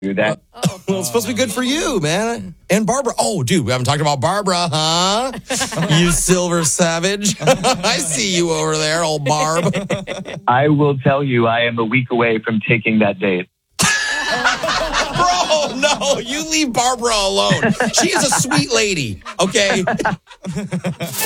do that. Well, it's supposed to be good for you, man. And Barbara. Oh, dude, we haven't talked about Barbara, huh? You silver savage. I see you over there, old Barb. I will tell you, I am a week away from taking that date. Bro, no, you leave Barbara alone. She is a sweet lady, okay?